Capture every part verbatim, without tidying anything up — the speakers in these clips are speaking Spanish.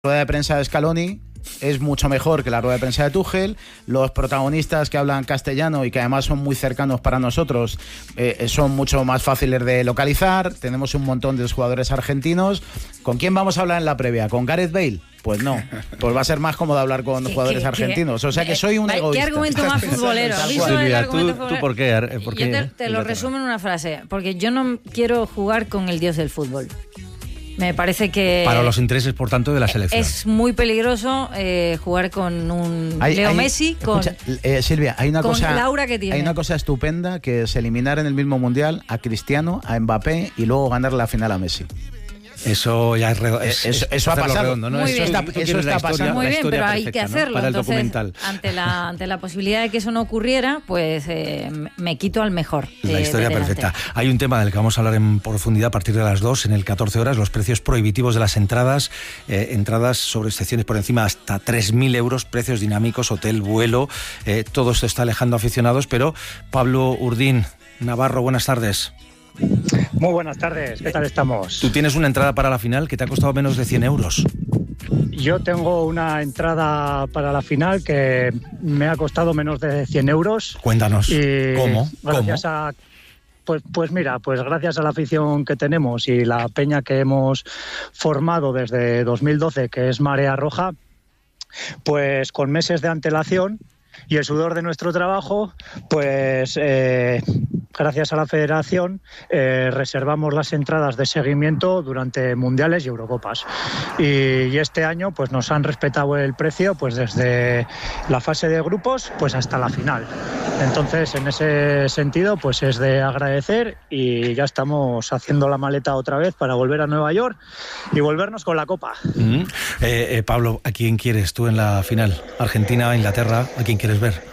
rueda de prensa de Scaloni es mucho mejor que la rueda de prensa de Tuchel. Los protagonistas que hablan castellano y que además son muy cercanos para nosotros eh, son mucho más fáciles de localizar. Tenemos un montón de jugadores argentinos. ¿Con quién vamos a hablar en la previa? ¿Con Gareth Bale? Pues no, pues va a ser más cómodo hablar con ¿Qué, jugadores qué, argentinos. O sea que soy un ¿Qué egoísta. ¿Qué argumento más futbolero? Silvia, ¿tú, ¿tú por qué? ¿Por qué? Yo te, te lo resumo en una frase, porque yo no quiero jugar con el dios del fútbol. Me parece que... Para los intereses, por tanto, de la selección. Es muy peligroso eh, jugar con un hay, Leo hay, Messi, con, escucha, eh, Silvia, hay una con cosa, Laura que tiene. Hay una cosa estupenda, que es eliminar en el mismo Mundial a Cristiano, a Mbappé y luego ganar la final a Messi. Eso ya es redondo. Es, eso, eso ha pasado. Redondo, ¿no? Muy eso bien. está, Eso eso está está pasando. Muy bien, pero hay perfecta, que ¿no? hacerlo. Para el Entonces, documental. Ante la, ante la posibilidad de que eso no ocurriera, pues eh, me quito al mejor. La de, historia de perfecta. Hay un tema del que vamos a hablar en profundidad a partir de las dos, en el catorce horas, los precios prohibitivos de las entradas, eh, entradas sobre excepciones por encima hasta tres mil euros, precios dinámicos, hotel, vuelo, eh, todo esto está alejando aficionados, pero Pablo Urdín, Navarro, buenas tardes. Muy buenas tardes, ¿qué tal estamos? Tú tienes una entrada para la final que te ha costado menos de cien euros. Yo tengo una entrada para la final que me ha costado menos de cien euros. Cuéntanos, y ¿cómo? Gracias ¿Cómo? a... Pues, pues mira, pues gracias a la afición que tenemos y la peña que hemos formado desde dos mil doce, que es Marea Roja, pues con meses de antelación y el sudor de nuestro trabajo, pues eh, gracias a la federación eh, reservamos las entradas de seguimiento durante mundiales y Eurocopas. Y, y este año pues nos han respetado el precio pues desde la fase de grupos pues hasta la final. Entonces, en ese sentido, pues es de agradecer y ya estamos haciendo la maleta otra vez para volver a Nueva York y volvernos con la Copa. Mm-hmm. eh, eh, Pablo, ¿a quién quieres tú en la final? ¿Argentina, Inglaterra? ¿A quién quieres ver?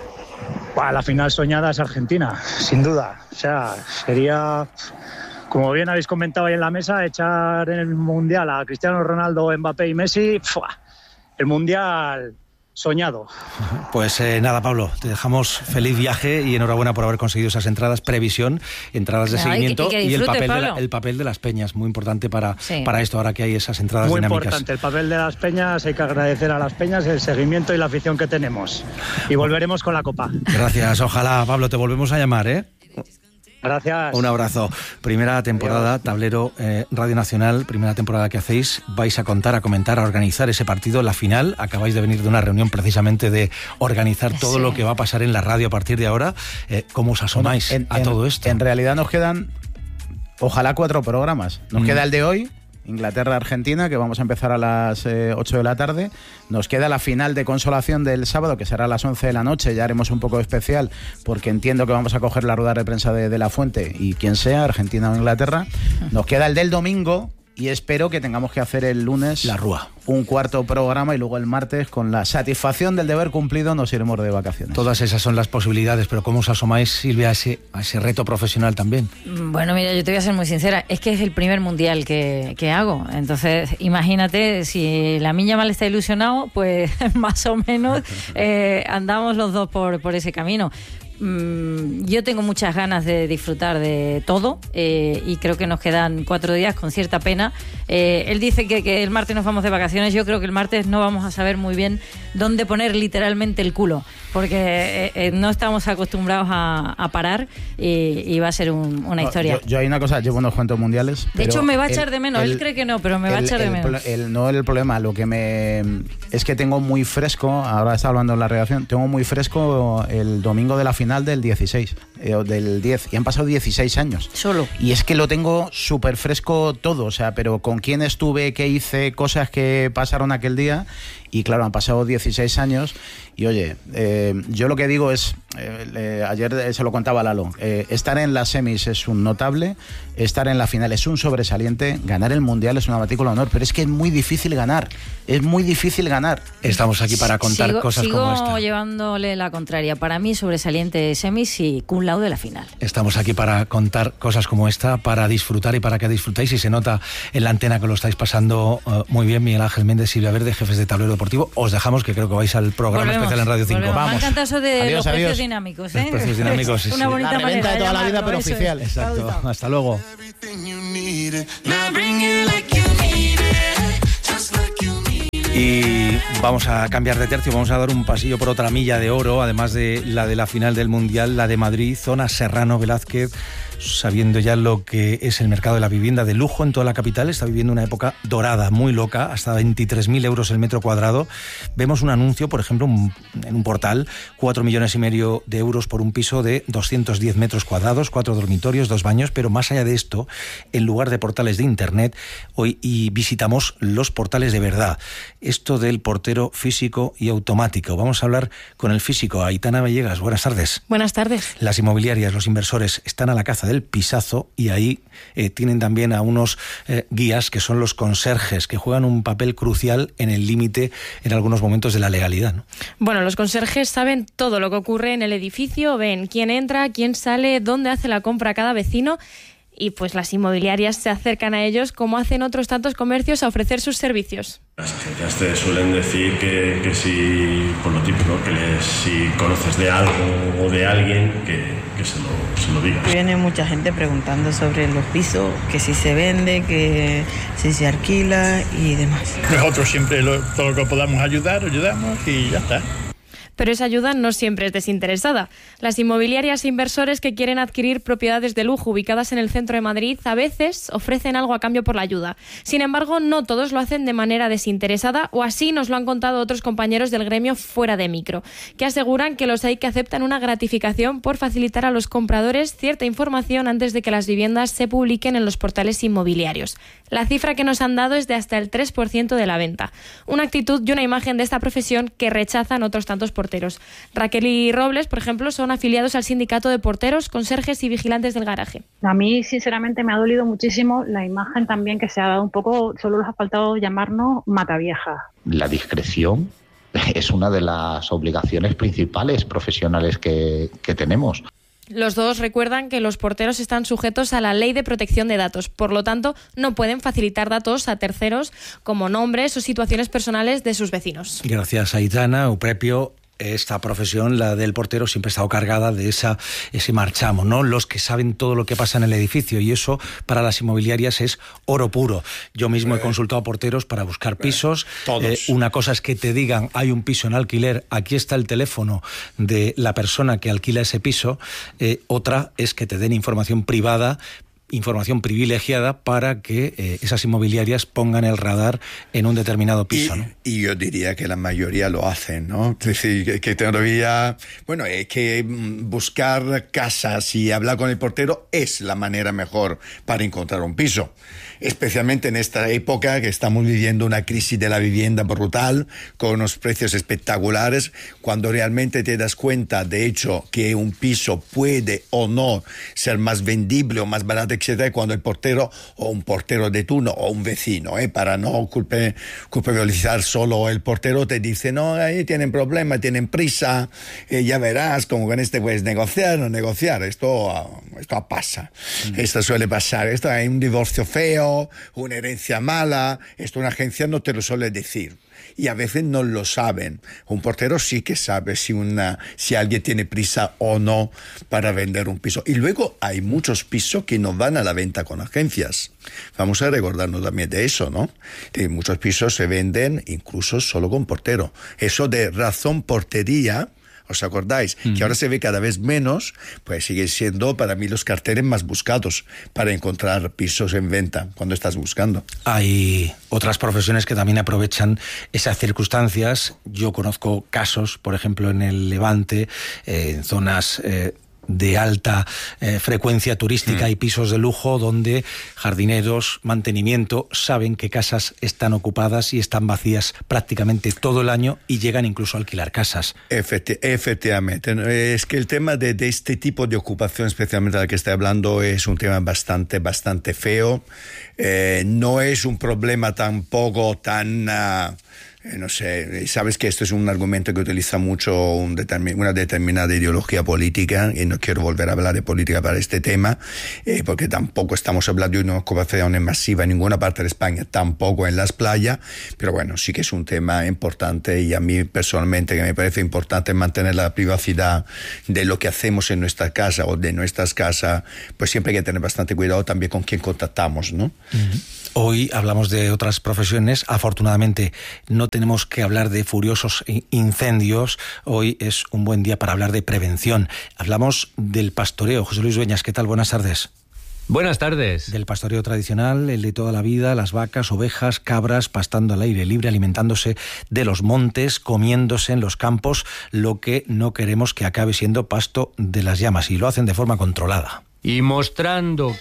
Bah, la final soñada es Argentina, sin duda. O sea, sería, como bien habéis comentado ahí en la mesa, echar en el Mundial a Cristiano Ronaldo, Mbappé y Messi. ¡Fua! El Mundial soñado. Pues eh, nada, Pablo, te dejamos feliz viaje y enhorabuena por haber conseguido esas entradas, previsión, entradas de Claro, seguimiento y que, y que y el disfrute, papel, de Pablo. la, el papel de las peñas, muy importante para, Sí. para esto, ahora que hay esas entradas Muy dinámicas. importante, el papel de las peñas, hay que agradecer a las peñas el seguimiento y la afición que tenemos. Y volveremos con la Copa. Gracias, ojalá, Pablo, te volvemos a llamar, ¿eh? Gracias. Un abrazo. Primera temporada, Tablero eh, Radio Nacional, primera temporada que hacéis. Vais a contar, a comentar, a organizar ese partido, la final. Acabáis de venir de una reunión precisamente de organizar todo Sí. lo que va a pasar en la radio a partir de ahora. Eh, ¿Cómo os asomáis Bueno, en, a en, todo esto? En realidad nos quedan, ojalá, cuatro programas. Nos Mm. queda el de hoy, Inglaterra-Argentina, que vamos a empezar a las eh, ocho de la tarde. Nos queda la final de consolación del sábado, que será a las once de la noche. Ya haremos un poco especial, porque entiendo que vamos a coger la rueda de prensa de, de La Fuente y quien sea, Argentina o Inglaterra. Nos queda el del domingo y espero que tengamos que hacer el lunes La Rúa. un cuarto programa y luego el martes, con la satisfacción del deber cumplido, nos iremos de vacaciones. Todas esas son las posibilidades, pero ¿cómo os asomáis, Silvia, a ese, a ese reto profesional también? Bueno, mira, yo te voy a ser muy sincera, es que es el primer mundial que, que hago, entonces imagínate, si la miña mal está ilusionado, pues más o menos eh, andamos los dos por, por ese camino. Mm, yo tengo muchas ganas de disfrutar de todo eh, y creo que nos quedan cuatro días con cierta pena. Eh, él dice que, que el martes nos vamos de vacaciones. Yo creo que el martes no vamos a saber muy bien dónde poner literalmente el culo, porque eh, eh, no estamos acostumbrados a, a parar y, y va a ser un, una historia. Yo, yo hay una cosa, llevo unos cuantos mundiales. De hecho, me va a echar de menos. El, él cree que no, pero me va el, a echar de el, menos. El, no el problema, lo que me es que tengo muy fresco, ahora está hablando en la redacción, tengo muy fresco el domingo de la final del dieciséis, eh, del diez, y han pasado dieciséis años. Solo. Y es que lo tengo súper fresco todo, o sea, pero con quién estuve, qué hice, cosas que pasaron aquel día. Y claro, han pasado dieciséis años y oye, eh, yo lo que digo es, eh, eh, ayer se lo contaba Lalo, eh, estar en las semis es un notable, estar en la final es un sobresaliente, ganar el Mundial es una matrícula de honor, pero es que es muy difícil ganar, es muy difícil ganar. Estamos aquí para contar sigo, cosas sigo como esta. Sigo llevándole la contraria. Para mí, sobresaliente semis y cum laude de la final. Estamos aquí para contar cosas como esta, para disfrutar y para que disfrutéis. Y se nota en la antena que lo estáis pasando uh, muy bien. Miguel Ángel Méndez, Silvia Verde, jefes de Tablero Deportivo. Os dejamos, que creo que vais al programa Volvemos, especial en Radio cinco. volvemos. Vamos. Me encanta eso de Adiós, los adiós. precios dinámicos, ¿eh? Los precios dinámicos, sí, Una sí. bonita La reventa manera de toda la vida, llamarlo, pero eso es. oficial. Exacto. Hasta luego. Everything you need, now bring it like you need it. Y vamos a cambiar de tercio, vamos a dar un pasillo por otra milla de oro, además de la de la final del Mundial, la de Madrid, zona Serrano Velázquez, sabiendo ya lo que es el mercado de la vivienda de lujo en toda la capital. Está viviendo una época dorada, muy loca, hasta veintitrés mil euros el metro cuadrado. Vemos un anuncio, por ejemplo, un, en un portal, cuatro millones y medio de euros por un piso de doscientos diez metros cuadrados, cuatro dormitorios, dos baños, pero más allá de esto, en lugar de portales de internet, hoy y visitamos los portales de verdad. Esto del portero físico y automático. Vamos a hablar con el físico, Aitana Villegas. Buenas tardes. Buenas tardes. Las inmobiliarias, los inversores están a la caza del pisazo y ahí eh, tienen también a unos eh, guías que son los conserjes, que juegan un papel crucial en el límite en algunos momentos de la legalidad, ¿no? Bueno, los conserjes saben todo lo que ocurre en el edificio, ven quién entra, quién sale, dónde hace la compra cada vecino. Y pues las inmobiliarias se acercan a ellos como hacen otros tantos comercios a ofrecer sus servicios. Las agencias te suelen decir que, que si, por lo típico, que les, si conoces de algo o de alguien, que, que se, lo, se lo digas. Viene mucha gente preguntando sobre los pisos, que si se vende, que si se alquila y demás. Nosotros siempre lo, todo lo que podamos ayudar, ayudamos y ya está. Pero esa ayuda no siempre es desinteresada. Las inmobiliarias e inversores que quieren adquirir propiedades de lujo ubicadas en el centro de Madrid a veces ofrecen algo a cambio por la ayuda. Sin embargo, no todos lo hacen de manera desinteresada, o así nos lo han contado otros compañeros del gremio fuera de micro, que aseguran que los hay que aceptan una gratificación por facilitar a los compradores cierta información antes de que las viviendas se publiquen en los portales inmobiliarios. La cifra que nos han dado es de hasta el tres por ciento de la venta. Una actitud y una imagen de esta profesión que rechazan otros tantos porteros. Raquel y Robles, por ejemplo, son afiliados al sindicato de porteros, conserjes y vigilantes del garaje. A mí, sinceramente, me ha dolido muchísimo la imagen también que se ha dado un poco, solo les ha faltado llamarnos mataviejas. La discreción es una de las obligaciones principales profesionales que, que tenemos. Los dos recuerdan que los porteros están sujetos a la Ley de Protección de Datos, por lo tanto, no pueden facilitar datos a terceros como nombres o situaciones personales de sus vecinos. Gracias, Aitana. Euprepio. Esta profesión, la del portero, siempre ha estado cargada de esa, ese marchamo, ¿no? Los que saben todo lo que pasa en el edificio, y eso para las inmobiliarias es oro puro. Yo mismo eh, he consultado a porteros para buscar pisos. Eh, todos. Eh, una cosa es que te digan, hay un piso en alquiler, aquí está el teléfono de la persona que alquila ese piso. Eh, otra es que te den información privada, información privilegiada para que eh, esas inmobiliarias pongan el radar en un determinado piso, y, ¿no? Y yo diría que la mayoría lo hacen, ¿no? Es decir, que, que todavía, bueno, es que buscar casas y hablar con el portero es la manera mejor para encontrar un piso. Especialmente en esta época que estamos viviendo una crisis de la vivienda brutal, con unos precios espectaculares, cuando realmente te das cuenta, de hecho, que un piso puede o no ser más vendible o más barato, etcétera, cuando el portero o un portero de turno o un vecino, eh, para no culpe, culpabilizar solo el portero, te dice, no, ahí tienen problemas, tienen prisa, eh, ya verás, como con este puedes negociar o no negociar. Esto, esto pasa, mm. esto suele pasar, esto hay un divorcio feo, una herencia mala, esto una agencia no te lo suele decir. Y a veces no lo saben. Un portero sí que sabe si, una, si alguien tiene prisa o no para vender un piso. Y luego hay muchos pisos que no van a la venta con agencias. Vamos a recordarnos también de eso, ¿no? Que muchos pisos se venden incluso solo con portero. Eso de razón portería, ¿os acordáis? Mm. Que ahora se ve cada vez menos, pues sigue siendo para mí los carteles más buscados para encontrar pisos en venta cuando estás buscando. Hay otras profesiones que también aprovechan esas circunstancias. Yo conozco casos, por ejemplo, en el Levante, eh, en zonas Eh, de alta eh, frecuencia turística mm. y pisos de lujo donde jardineros, mantenimiento, saben que casas están ocupadas y están vacías prácticamente todo el año y llegan incluso a alquilar casas. Efecti- efectivamente. Es que el tema de, de este tipo de ocupación, especialmente del que estoy hablando, es un tema bastante, bastante feo. Eh, no es un problema tampoco tan... Uh, Eh, no sé, sabes que esto es un argumento que utiliza mucho un determin- una determinada ideología política, y no quiero volver a hablar de política para este tema, eh, porque tampoco estamos hablando de una ocupación masiva en ninguna parte de España, tampoco en las playas, pero bueno, sí que es un tema importante, y a mí personalmente que me parece importante mantener la privacidad de lo que hacemos en nuestra casa o de nuestras casas, pues siempre hay que tener bastante cuidado también con quién contactamos, ¿no? Uh-huh. Hoy hablamos de otras profesiones. Afortunadamente no tenemos que hablar de furiosos incendios. Hoy es un buen día para hablar de prevención. Hablamos del pastoreo. José Luis Dueñas, ¿qué tal? Buenas tardes. Buenas tardes. Del pastoreo tradicional, el de toda la vida, las vacas, ovejas, cabras, pastando al aire libre, alimentándose de los montes, comiéndose en los campos, lo que no queremos que acabe siendo pasto de las llamas, y lo hacen de forma controlada. Y mostrando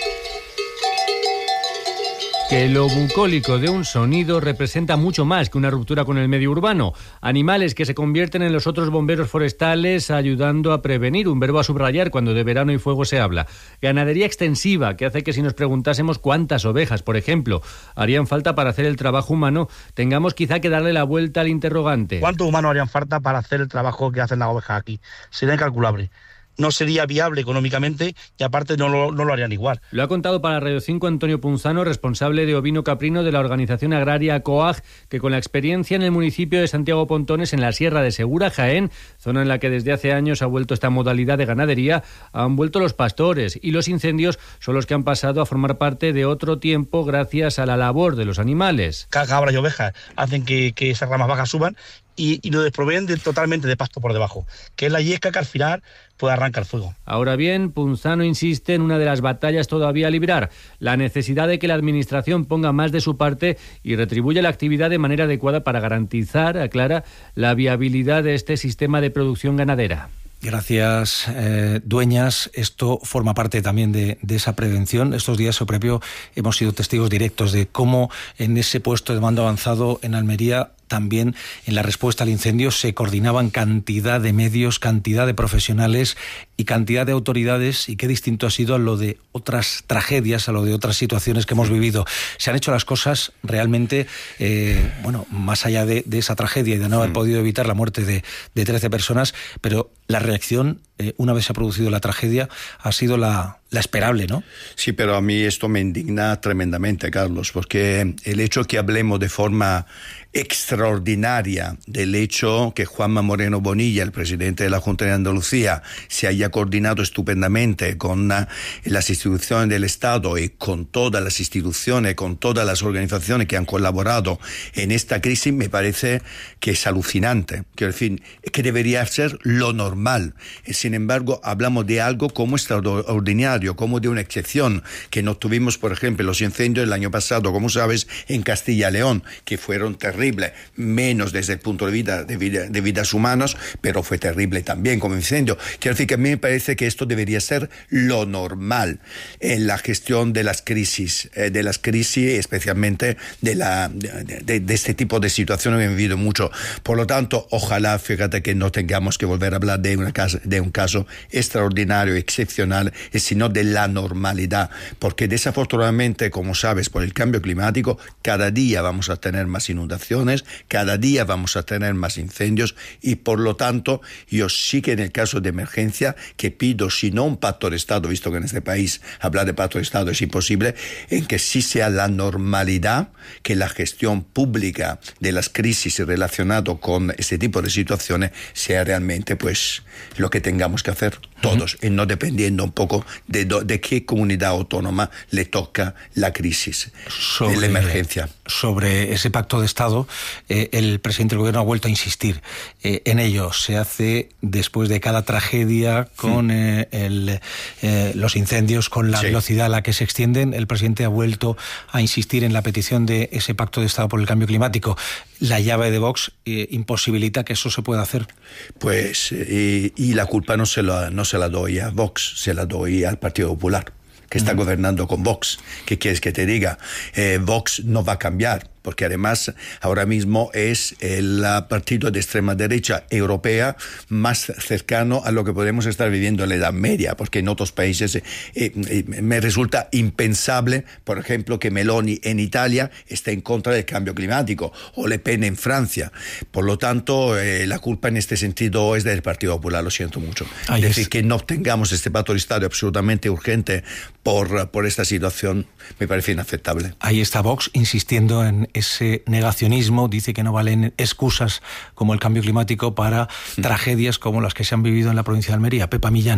que lo bucólico de un sonido representa mucho más que una ruptura con el medio urbano. Animales que se convierten en los otros bomberos forestales, ayudando a prevenir, un verbo a subrayar cuando de verano y fuego se habla. Ganadería extensiva, que hace que si nos preguntásemos cuántas ovejas, por ejemplo, harían falta para hacer el trabajo humano, tengamos quizá que darle la vuelta al interrogante. ¿Cuántos humanos harían falta para hacer el trabajo que hacen las ovejas aquí? Sería incalculable. No sería viable económicamente y aparte no lo, no lo harían igual. Lo ha contado para Radio cinco Antonio Punzano, responsable de ovino caprino de la organización agraria COAG, que con la experiencia en el municipio de Santiago Pontones, en la Sierra de Segura, Jaén, zona en la que desde hace años ha vuelto esta modalidad de ganadería, han vuelto los pastores, y los incendios son los que han pasado a formar parte de otro tiempo gracias a la labor de los animales. Cabras y ovejas hacen que, que esas ramas bajas suban y, y lo desproveen de, totalmente de pasto por debajo, que es la yesca que al final puede arrancar fuego. Ahora bien, Punzano insiste en una de las batallas todavía a librar, la necesidad de que la administración ponga más de su parte y retribuya la actividad de manera adecuada para garantizar, aclara, la viabilidad de este sistema de producción ganadera. Gracias, eh, Dueñas. Esto forma parte también de, de esa prevención. Estos días, o propio, hemos sido testigos directos de cómo en ese puesto de mando avanzado en Almería, también en la respuesta al incendio, se coordinaban cantidad de medios, cantidad de profesionales y cantidad de autoridades, y qué distinto ha sido a lo de otras tragedias, a lo de otras situaciones que hemos vivido. Se han hecho las cosas realmente, eh, bueno, más allá de, de esa tragedia y de no haber podido evitar la muerte de, de trece personas, pero la reacción, eh, una vez se ha producido la tragedia, ha sido la, la esperable, ¿no? Sí, pero a mí esto me indigna tremendamente, Carlos, porque el hecho que hablemos de forma extraordinaria del hecho que Juanma Moreno Bonilla, el presidente de la Junta de Andalucía, se haya coordinado estupendamente con uh, las instituciones del Estado y con todas las instituciones, con todas las organizaciones que han colaborado en esta crisis, me parece que es alucinante. Quiero decir, que debería ser lo normal. Y sin embargo, hablamos de algo como extraordinario, como de una excepción, que no tuvimos, por ejemplo, los incendios del año pasado, como sabes, en Castilla y León, que fueron terribles. Menos desde el punto de vista de, vida, de vidas humanas, pero fue terrible también como incendio. Quiero decir que a mí me parece que esto debería ser lo normal en la gestión de las crisis, eh, de las crisis, especialmente de, la, de, de, de este tipo de situaciones que hemos vivido mucho. Por lo tanto, ojalá, fíjate, que no tengamos que volver a hablar de, una casa, de un caso extraordinario, excepcional, sino de la normalidad, porque desafortunadamente, como sabes, por el cambio climático, cada día vamos a tener más inundaciones, cada día vamos a tener más incendios, y por lo tanto yo sí que en el caso de emergencia, que pido, si no un pacto de Estado, visto que en este país hablar de pacto de Estado es imposible, en que sí sea la normalidad, que la gestión pública de las crisis relacionado con este tipo de situaciones sea realmente pues lo que tengamos que hacer todos, uh-huh. y no dependiendo un poco de, do, de qué comunidad autónoma le toca la crisis, sobre, la emergencia. Sobre ese pacto de Estado, eh, el presidente del gobierno ha vuelto a insistir eh, en ello. Se hace después de cada tragedia con mm. eh, el, eh, los incendios, con la sí. velocidad a la que se extienden. El presidente ha vuelto a insistir en la petición de ese pacto de Estado por el cambio climático. La llave de Vox eh, imposibilita que eso se pueda hacer. Pues, eh, y la culpa no se, la, no se la doy a Vox, se la doy al Partido Popular, que está mm. gobernando con Vox. ¿Qué quieres que te diga? Eh, Vox no va a cambiar, porque además ahora mismo es el partido de extrema derecha europea más cercano a lo que podemos estar viviendo en la Edad Media, porque en otros países eh, eh, me resulta impensable, por ejemplo, que Meloni en Italia esté en contra del cambio climático, o Le Pen en Francia. Por lo tanto, eh, la culpa en este sentido es del Partido Popular, lo siento mucho. Es decir, que no obtengamos este pacto de Estado absolutamente urgente por, por esta situación me parece inaceptable. Ahí está Vox insistiendo en ese negacionismo, dice que no valen excusas como el cambio climático para mm. tragedias como las que se han vivido en la provincia de Almería. Pepa Millán.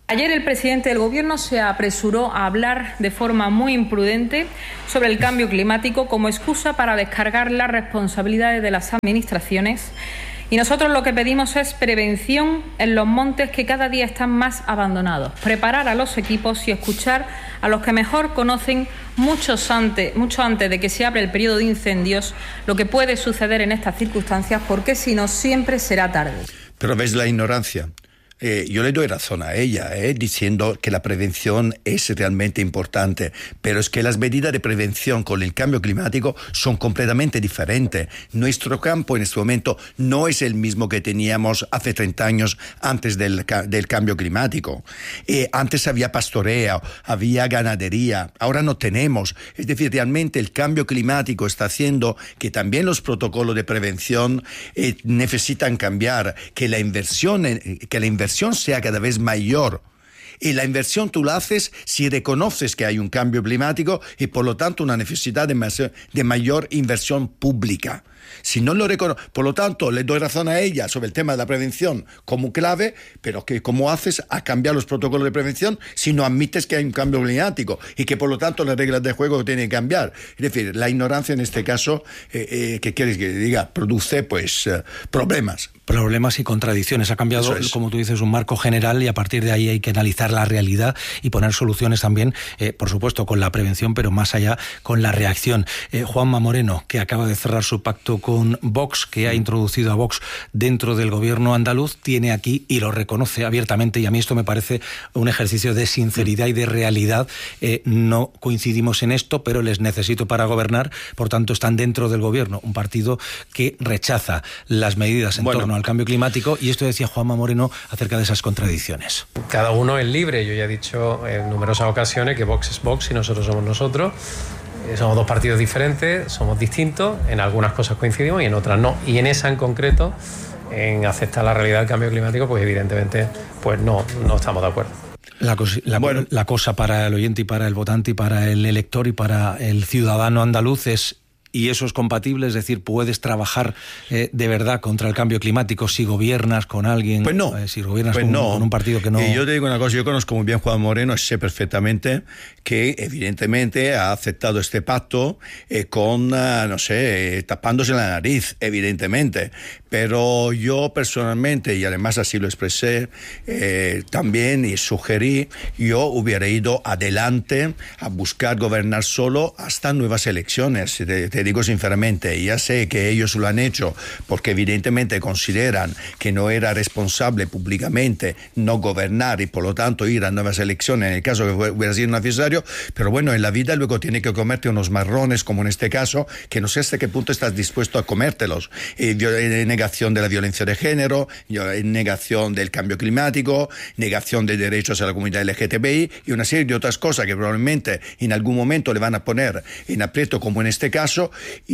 Ayer el presidente del Gobierno se apresuró a hablar de forma muy imprudente sobre el cambio climático como excusa para descargar las responsabilidades de las administraciones. Y nosotros lo que pedimos es prevención en los montes que cada día están más abandonados. Preparar a los equipos y escuchar a los que mejor conocen muchos antes, mucho antes de que se abra el periodo de incendios lo que puede suceder en estas circunstancias, porque si no siempre será tarde. Pero ves la ignorancia. Eh, yo le doy razón a ella, eh, diciendo que la prevención es realmente importante, pero es que las medidas de prevención con el cambio climático son completamente diferentes. Nuestro campo en este momento no es el mismo que teníamos hace treinta años antes del, del cambio climático. Eh, antes había pastoreo, había ganadería, ahora no tenemos. Es decir, realmente el cambio climático está haciendo que también los protocolos de prevención eh, necesitan cambiar, que la inversión, que la inversión sea cada vez mayor. Y la inversión tú la haces si reconoces que hay un cambio climático y por lo tanto una necesidad de, más, de mayor inversión pública. Si no lo reconoces, por lo tanto le doy razón a ella sobre el tema de la prevención como clave, pero que cómo haces a cambiar los protocolos de prevención si no admites que hay un cambio climático y que por lo tanto las reglas de juego tienen que cambiar. Es decir, la ignorancia en este caso, eh, eh, ¿qué quieres que diga? Produce pues eh, problemas. Problemas y contradicciones. Ha cambiado, es. como tú dices, un marco general y a partir de ahí hay que analizar la realidad y poner soluciones también, eh, por supuesto, con la prevención, pero más allá con la reacción. Eh, Juanma Moreno, que acaba de cerrar su pacto con Vox, que ha introducido a Vox dentro del gobierno andaluz, tiene aquí y lo reconoce abiertamente, y a mí esto me parece un ejercicio de sinceridad y de realidad. Eh, no coincidimos en esto, pero les necesito para gobernar, por tanto están dentro del gobierno, un partido que rechaza las medidas en bueno. torno a al cambio climático, y esto decía Juanma Moreno acerca de esas contradicciones. Cada uno es libre. Yo ya he dicho en numerosas ocasiones que Vox es Vox y nosotros somos nosotros. Somos dos partidos diferentes, somos distintos, en algunas cosas coincidimos y en otras no. Y en esa en concreto, en aceptar la realidad del cambio climático, pues evidentemente pues no, no estamos de acuerdo. La, cosa, la, bueno. la cosa para el oyente y para el votante y para el elector y para el ciudadano andaluz es: ¿y eso es compatible? Es decir, ¿puedes trabajar eh, de verdad contra el cambio climático si gobiernas con alguien? Pues no. Eh, si gobiernas pues con, no. con un partido que no... Y yo te digo una cosa, yo conozco muy bien a Juan Moreno, sé perfectamente que evidentemente ha aceptado este pacto eh, con, uh, no sé, eh, tapándose la nariz, evidentemente. Pero yo personalmente, y además así lo expresé eh, también y sugerí, yo hubiera ido adelante a buscar gobernar solo hasta nuevas elecciones. Te, te digo sinceramente, ya sé que ellos lo han hecho porque evidentemente consideran que no era responsable públicamente no gobernar y por lo tanto ir a nuevas elecciones en el caso que hubiera sido necesario, pero bueno, en la vida luego tiene que comerte unos marrones como en este caso, que no sé hasta qué punto estás dispuesto a comértelos. Eh, negación de la violencia de género, negación del cambio climático, negación de derechos a la comunidad L G T B I y una serie de otras cosas que probablemente en algún momento le van a poner en aprieto como en este caso,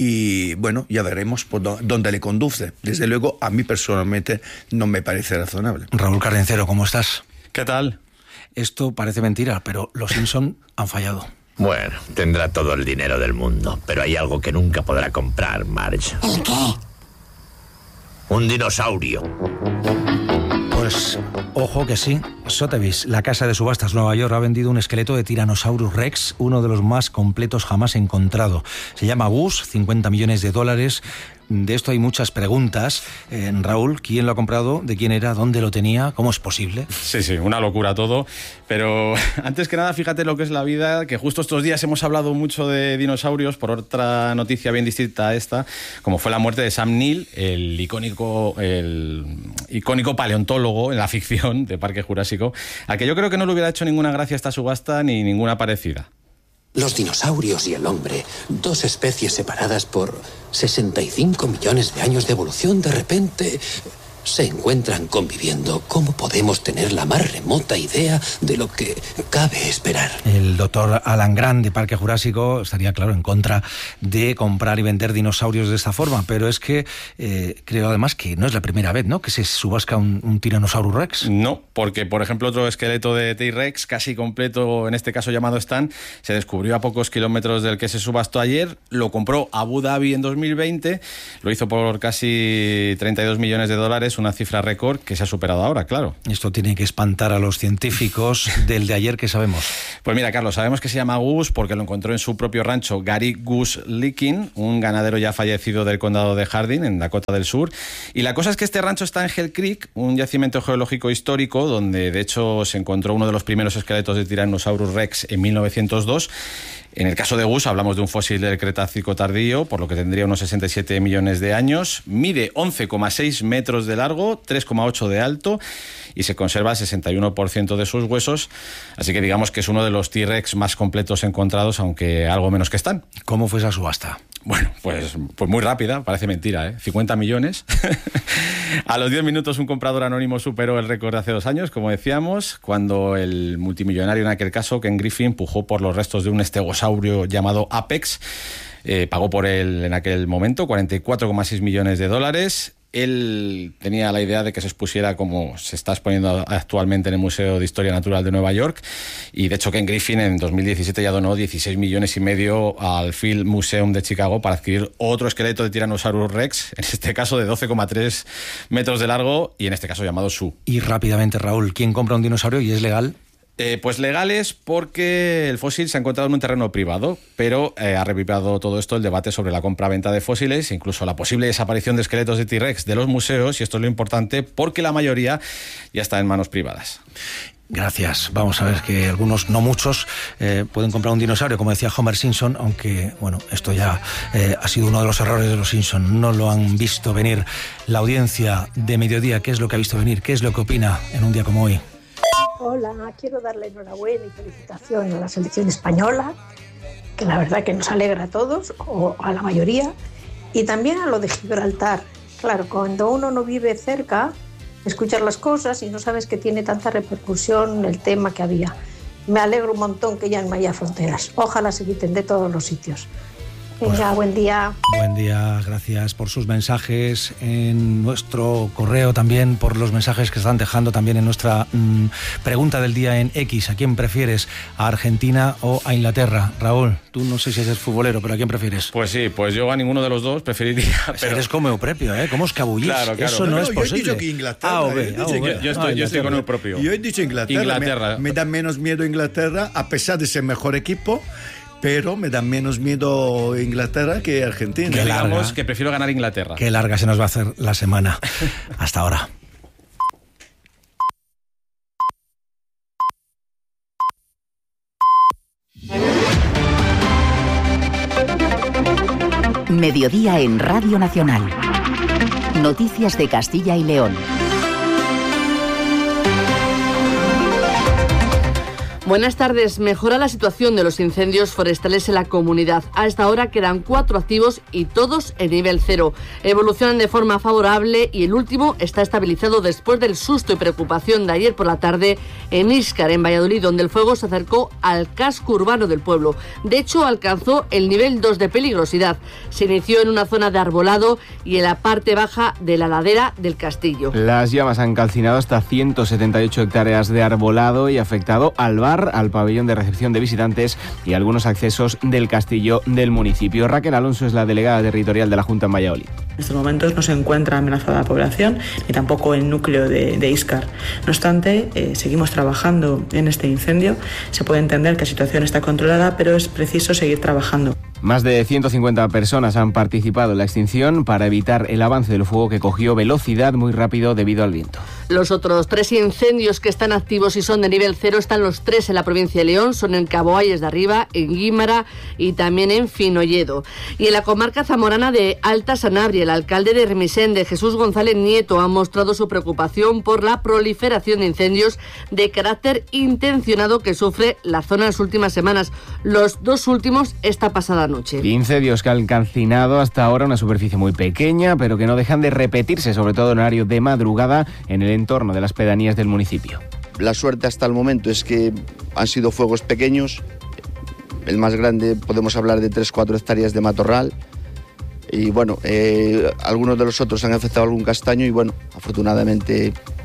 y bueno, ya veremos por dónde le conduce. Desde luego, a mí personalmente no me parece razonable. Raúl Cardencero, ¿cómo estás? ¿Qué tal? Esto parece mentira, pero los Simpson han fallado. Bueno, tendrá todo el dinero del mundo, pero hay algo que nunca podrá comprar, Marge. ¿El qué? Un dinosaurio. Pues ojo que sí. Sotheby's, la casa de subastas Nueva York, ha vendido un esqueleto de Tyrannosaurus Rex, uno de los más completos jamás encontrado. Se llama Gus, cincuenta millones de dólares. De esto hay muchas preguntas. Eh, Raúl, ¿quién lo ha comprado? ¿De quién era? ¿Dónde lo tenía? ¿Cómo es posible? Sí, sí, una locura todo. Pero antes que nada, fíjate lo que es la vida, que justo estos días hemos hablado mucho de dinosaurios por otra noticia bien distinta a esta, como fue la muerte de Sam Neill, el icónico, el icónico paleontólogo en la ficción de Parque Jurásico, a que yo creo que no le hubiera hecho ninguna gracia esta subasta ni ninguna parecida. Los dinosaurios y el hombre, dos especies separadas por sesenta y cinco millones de años de evolución, de repente se encuentran conviviendo. ¿Cómo podemos tener la más remota idea de lo que cabe esperar? El doctor Alan Grant de Parque Jurásico estaría, claro, en contra de comprar y vender dinosaurios de esta forma, pero es que eh, creo además que no es la primera vez, ¿no?, que se subasca un, un Tyrannosaurus Rex. No, porque por ejemplo otro esqueleto de T-Rex casi completo, en este caso llamado Stan, se descubrió a pocos kilómetros del que se subastó ayer, lo compró Abu Dhabi en dos mil veinte, lo hizo por casi treinta y dos millones de dólares, años, una cifra récord que se ha superado ahora, claro. Esto tiene que espantar a los científicos. Del de ayer, ¿qué sabemos? Pues mira, Carlos, sabemos que se llama Gus porque lo encontró en su propio rancho Gary Gus Likin, un ganadero ya fallecido del condado de Hardin, en Dakota del Sur. Y la cosa es que este rancho está en Hell Creek, un yacimiento geológico histórico donde de hecho se encontró uno de los primeros esqueletos de Tyrannosaurus Rex en mil novecientos dos. En el caso de Gus hablamos de un fósil del Cretácico tardío, por lo que tendría unos sesenta y siete millones de años. Mide once coma seis metros de largo, tres coma ocho de alto y se conserva el sesenta y uno por ciento de sus huesos. Así que digamos que es uno de los T-Rex más completos encontrados, aunque algo menos que están. ¿Cómo fue esa subasta? Bueno, pues, pues muy rápida, parece mentira, ¿eh? cincuenta millones. A los diez minutos un comprador anónimo superó el récord de hace dos años, como decíamos, cuando el multimillonario en aquel caso, Ken Griffin, pujó por los restos de un estegosaurio llamado Apex. Eh, pagó por él en aquel momento cuarenta y cuatro coma seis millones de dólares. Él tenía la idea de que se expusiera como se está exponiendo actualmente en el Museo de Historia Natural de Nueva York, y de hecho Ken Griffin en dos mil diecisiete ya donó dieciséis millones y medio al Field Museum de Chicago para adquirir otro esqueleto de Tyrannosaurus Rex, en este caso de doce coma tres metros de largo y en este caso llamado Sue. Y rápidamente, Raúl, ¿quién compra un dinosaurio y es legal? Eh, pues legales porque el fósil se ha encontrado en un terreno privado, pero eh, ha revivado todo esto el debate sobre la compra-venta de fósiles, incluso la posible desaparición de esqueletos de T-Rex de los museos, y esto es lo importante porque la mayoría ya está en manos privadas. Gracias. Vamos a ver que algunos, no muchos, eh, pueden comprar un dinosaurio, como decía Homer Simpson, aunque, bueno, esto ya eh, ha sido uno de los errores de los Simpson. No lo han visto venir. La audiencia de Mediodía, ¿qué es lo que ha visto venir? ¿Qué es lo que opina en un día como hoy? Hola, quiero darle enhorabuena y felicitación a la selección española, que la verdad que nos alegra a todos, o a la mayoría, y también a lo de Gibraltar. Claro, cuando uno no vive cerca, escuchas las cosas y no sabes que tiene tanta repercusión el tema que había. Me alegro un montón que ya no haya fronteras. Ojalá se quiten de todos los sitios. Venga, buen día. Buen día, gracias por sus mensajes en nuestro correo, también por los mensajes que están dejando también en nuestra mmm, pregunta del día en X. ¿A quién prefieres? ¿A Argentina o a Inglaterra? Raúl, tú no sé si eres futbolero, pero ¿a quién prefieres? Pues sí, pues yo a ninguno de los dos preferiría. Pero eres como Eupropio, ¿eh? ¿Cómo escabullís? Claro, claro. Eso no, no es yo posible. Yo he dicho que Inglaterra. Ah, okay, eh, ah, okay. Yo, yo, estoy, ah, yo estoy con Eupropio. Yo he dicho Inglaterra. Inglaterra. Me, me da menos miedo Inglaterra, a pesar de ser mejor equipo. Pero me da menos miedo Inglaterra que Argentina. Que digamos que prefiero ganar Inglaterra. Qué larga se nos va a hacer la semana. Hasta ahora. Mediodía en Radio Nacional. Noticias de Castilla y León. Buenas tardes. Mejora la situación de los incendios forestales en la comunidad. A esta hora quedan cuatro activos y todos en nivel cero. Evolucionan de forma favorable y el último está estabilizado después del susto y preocupación de ayer por la tarde en Íscar, en Valladolid, donde el fuego se acercó al casco urbano del pueblo. De hecho, alcanzó el nivel dos de peligrosidad. Se inició en una zona de arbolado y en la parte baja de la ladera del castillo. Las llamas han calcinado hasta ciento setenta y ocho hectáreas de arbolado y afectado al bar, al pabellón de recepción de visitantes y algunos accesos del castillo del municipio. Raquel Alonso es la delegada territorial de la Junta en Valladolid. En estos momentos no se encuentra amenazada la población ni tampoco el núcleo de, de Íscar. No obstante, eh, seguimos trabajando en este incendio. Se puede entender que la situación está controlada, pero es preciso seguir trabajando. Más de ciento cincuenta personas han participado en la extinción para evitar el avance del fuego, que cogió velocidad muy rápido debido al viento. Los otros tres incendios que están activos y son de nivel cero están los tres en la provincia de León, son en Cabo Ayes de Arriba, en Guímara y también en Finolledo. Y en la comarca zamorana de Alta Sanabria, el alcalde de Remisende, Jesús González Nieto, ha mostrado su preocupación por la proliferación de incendios de carácter intencionado que sufre la zona en las últimas semanas. Los dos últimos esta pasada noche. Incendios que han calcinado hasta ahora una superficie muy pequeña, pero que no dejan de repetirse, sobre todo en horario de madrugada, en el entorno de las pedanías del municipio. La suerte hasta el momento es que han sido fuegos pequeños. El más grande, podemos hablar de tres cuatro hectáreas de matorral. Y bueno, eh, algunos de los otros han afectado algún castaño y bueno, afortunadamente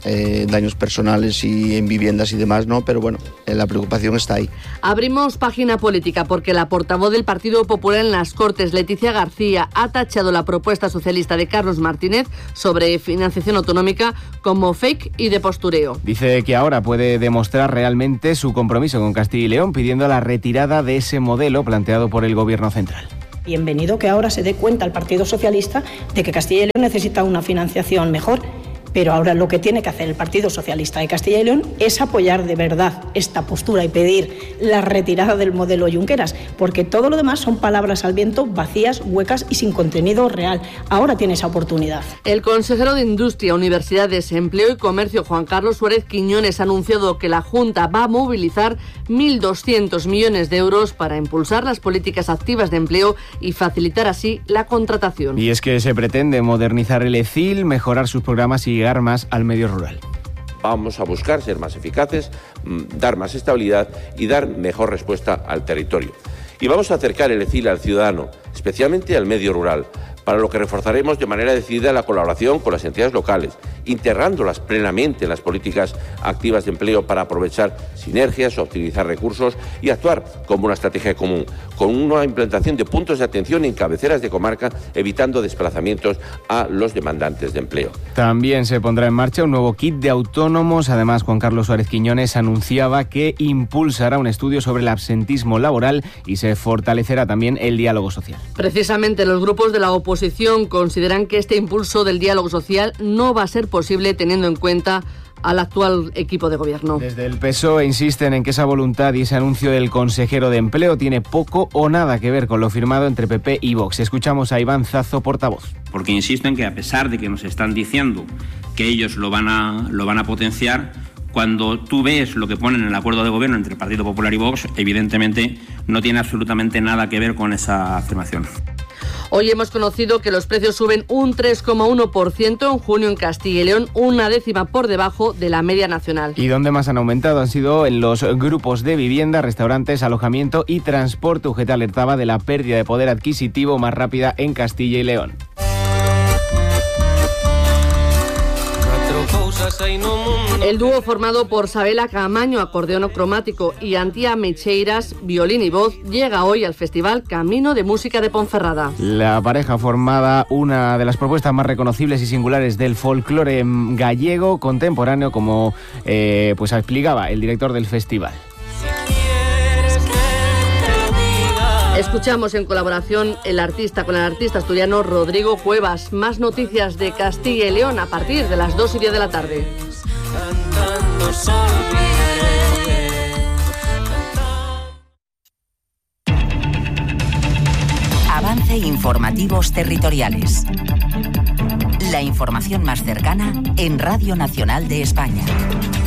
eh, daños personales y en viviendas y demás, no, pero bueno, eh, la preocupación está ahí. Abrimos página política porque la portavoz del Partido Popular en las Cortes, Leticia García, ha tachado la propuesta socialista de Carlos Martínez sobre financiación autonómica como fake y de postureo. Dice que ahora puede demostrar realmente su compromiso con Castilla y León, pidiendo la retirada de ese modelo planteado por el Gobierno central. Bienvenido que ahora se dé cuenta el Partido Socialista de que Castilla y León necesita una financiación mejor. Pero ahora lo que tiene que hacer el Partido Socialista de Castilla y León es apoyar de verdad esta postura y pedir la retirada del modelo Junqueras, porque todo lo demás son palabras al viento, vacías, huecas y sin contenido real. Ahora tiene esa oportunidad. El consejero de Industria, Universidades, Empleo y Comercio, Juan Carlos Suárez Quiñones, ha anunciado que la Junta va a movilizar mil doscientos millones de euros para impulsar las políticas activas de empleo y facilitar así la contratación. Y es que se pretende modernizar el E C I L, mejorar sus programas y llegar más al medio rural. Vamos a buscar ser más eficaces, dar más estabilidad y dar mejor respuesta al territorio. Y vamos a acercar el E C I L al ciudadano, especialmente al medio rural, para lo que reforzaremos de manera decidida la colaboración con las entidades locales, integrándolas plenamente en las políticas activas de empleo para aprovechar sinergias, optimizar recursos y actuar como una estrategia común, con una implantación de puntos de atención en cabeceras de comarca, evitando desplazamientos a los demandantes de empleo. También se pondrá en marcha un nuevo kit de autónomos. Además, Juan Carlos Suárez Quiñones anunciaba que impulsará un estudio sobre el absentismo laboral y se fortalecerá también el diálogo social. Precisamente los grupos de la oposición consideran que este impulso del diálogo social no va a ser posible teniendo en cuenta al actual equipo de gobierno. Desde el P S O E insisten en que esa voluntad y ese anuncio del consejero de Empleo tiene poco o nada que ver con lo firmado entre P P y Vox. Escuchamos a Iván Zazo, portavoz. Porque insisten que a pesar de que nos están diciendo que ellos lo van a, lo van a potenciar, cuando tú ves lo que ponen en el acuerdo de gobierno entre el Partido Popular y Vox, evidentemente no tiene absolutamente nada que ver con esa afirmación. Hoy hemos conocido que los precios suben un tres coma uno por ciento en junio en Castilla y León, una décima por debajo de la media nacional. Y donde más han aumentado han sido en los grupos de vivienda, restaurantes, alojamiento y transporte. U G T alertaba de la pérdida de poder adquisitivo más rápida en Castilla y León. El dúo formado por Sabela Camaño, acordeón cromático, y Antía Mecheiras, violín y voz, llega hoy al Festival Camino de Música de Ponferrada. La pareja formaba una de las propuestas más reconocibles y singulares del folclore gallego contemporáneo, como eh, pues explicaba el director del festival. Escuchamos en colaboración el artista con el artista asturiano Rodrigo Cuevas. Más noticias de Castilla y León a partir de las dos y diez de la tarde. Avance Informativos Territoriales. La información más cercana en Radio Nacional de España.